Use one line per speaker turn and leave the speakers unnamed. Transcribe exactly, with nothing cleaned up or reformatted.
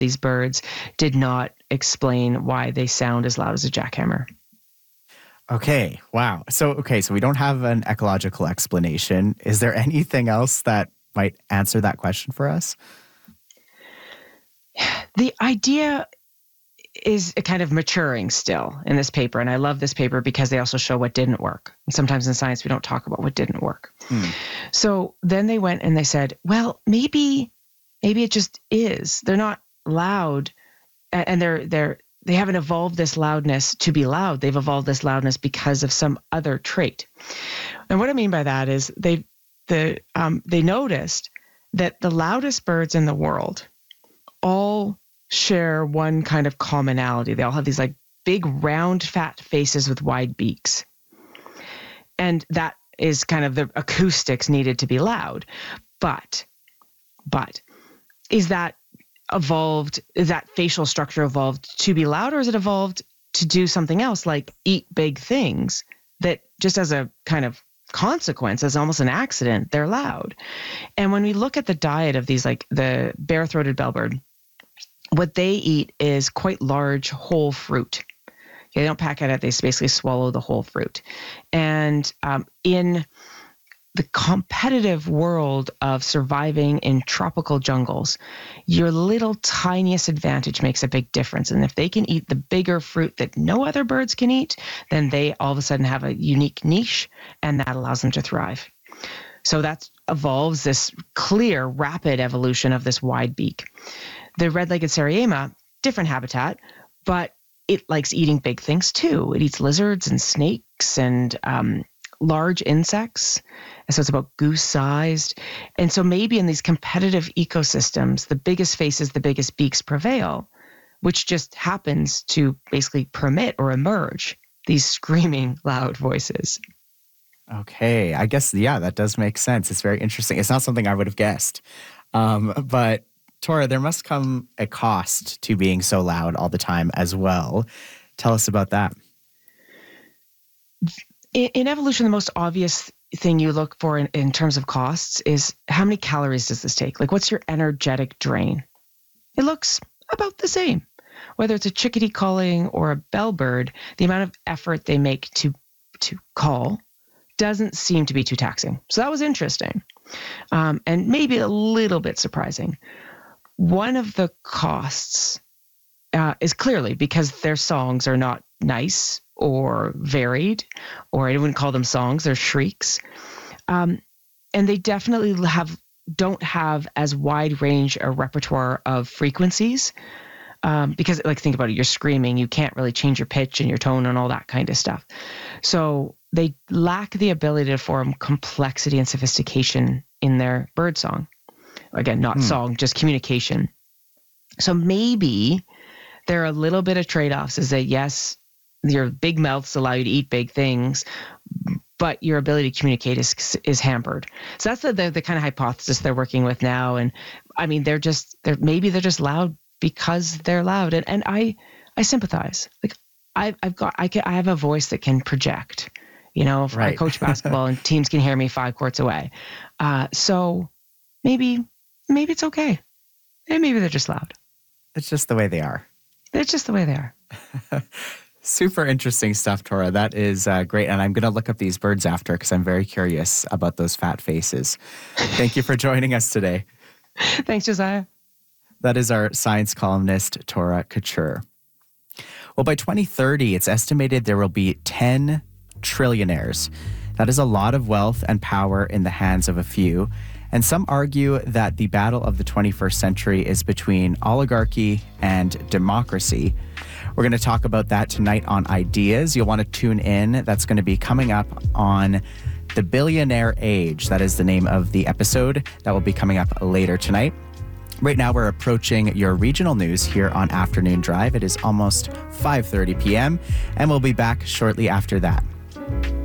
these birds did not explain why they sound as loud as a jackhammer.
Okay, wow. So, okay, so we don't have an ecological explanation. Is there anything else that might answer that question for us?
The idea is kind of maturing still in this paper. And I love this paper because they also show what didn't work. And sometimes in science, we don't talk about what didn't work. Hmm. So then they went and they said, well, maybe, maybe it just is. They're not loud, and they're, they're, they haven't evolved this loudness to be loud. They've evolved this loudness because of some other trait. And what I mean by that is they, the, um, they noticed that the loudest birds in the world all share one kind of commonality. They all have these like big round fat faces with wide beaks. And that is kind of the acoustics needed to be loud. But, but is that evolved, is that facial structure evolved to be loud, or is it evolved to do something else like eat big things that just as a kind of consequence, as almost an accident, they're loud? And when we look at the diet of these, like the bare-throated bellbird, what they eat is quite large whole fruit. Okay, they don't pack it out. They basically swallow the whole fruit. And um, in the competitive world of surviving in tropical jungles, your little tiniest advantage makes a big difference. And if they can eat the bigger fruit that no other birds can eat, then they all of a sudden have a unique niche, and that allows them to thrive. So that evolves this clear, rapid evolution of this wide beak. The red-legged Sariema, different habitat, but it likes eating big things too. It eats lizards and snakes and um, large insects. And so it's about goose-sized. And so maybe in these competitive ecosystems, the biggest faces, the biggest beaks prevail, which just happens to basically permit or emerge these screaming loud voices.
Okay, I guess, yeah, that does make sense. It's very interesting. It's not something I would have guessed. Um, but Tora, there must come a cost to being so loud all the time as well. Tell us about that.
In, in evolution, the most obvious thing you look for in, in terms of costs is how many calories does this take? Like, what's your energetic drain? It looks about the same. Whether it's a chickadee calling or a bellbird, the amount of effort they make to to call doesn't seem to be too taxing. So that was interesting, um, and maybe a little bit surprising. One of the costs uh, is clearly because their songs are not nice or varied, or I wouldn't call them songs, they're shrieks. Um, and they definitely have don't have as wide range a repertoire of frequencies. Um, because, like, think about it, you're screaming, you can't really change your pitch and your tone and all that kind of stuff. So they lack the ability to form complexity and sophistication in their bird song. Again, not hmm. song, just communication. So maybe there are a little bit of trade-offs, is that yes, your big mouths allow you to eat big things, but your ability to communicate is is hampered. So that's the, the the kind of hypothesis they're working with now. And I mean, they're just they're maybe they're just loud because they're loud. And and I I sympathize. Like I've I've got I can I have a voice that can project. You know, if right. I coach basketball and teams can hear me five courts away. Uh, so maybe. Maybe it's okay. And maybe they're just loud.
It's just the way they are.
It's just the way they are.
Super interesting stuff, Tora. That is uh, great. And I'm going to look up these birds after because I'm very curious about those fat faces. Thank you for joining us today.
Thanks, Josiah.
That is our science columnist, Tora Couture. Well, by twenty thirty, it's estimated there will be ten trillionaires. That is a lot of wealth and power in the hands of a few. And some argue that the battle of the twenty-first century is between oligarchy and democracy. We're going to talk about that tonight on Ideas. You'll want to tune in. That's going to be coming up on The Billionaire Age. That is the name of the episode. That will be coming up later tonight. Right now, we're approaching your regional news here on Afternoon Drive. It is almost five thirty p.m., and we'll be back shortly after that.